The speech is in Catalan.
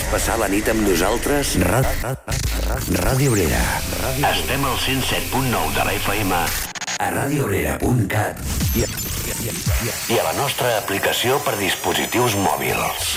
passar la nit amb nosaltres? Ràdio Obrera. Estem al 107.9 de la FM a radiobrera.cat i a la nostra aplicació per dispositius mòbils.